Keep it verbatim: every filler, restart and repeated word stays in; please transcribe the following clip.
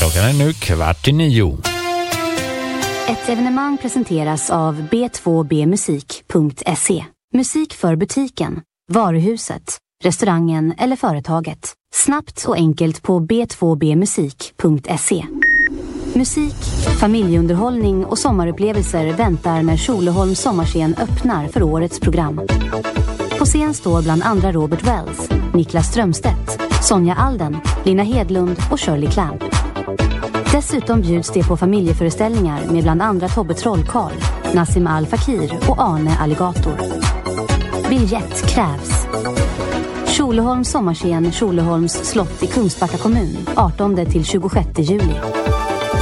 Klockan är nu kvart i nio. Ett evenemang presenteras av b två b musik punkt se. Musik för butiken, varuhuset, restaurangen eller företaget. Snabbt och enkelt på b två b musik punkt se. Musik, familjeunderhållning och sommarupplevelser väntar när Tjolöholms sommarscen öppnar för årets program. På scen står bland andra Robert Wells, Niklas Strömstedt, Sonja Alden, Lina Hedlund och Shirley Clamp. Dessutom bjuds det på familjeföreställningar med bland andra Tobbe Trollkarl, Nassim Al Fakir och Arne Alligator. Biljett krävs. Tjolöholms sommarscen, Tjolöholms slott i Kungsbacka kommun, artonde till tjugosjätte juli.